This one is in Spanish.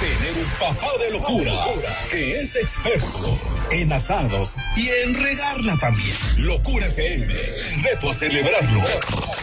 tener un papá de locura que es experto en asados y en regarla también. Locura FM, reto a celebrarlo.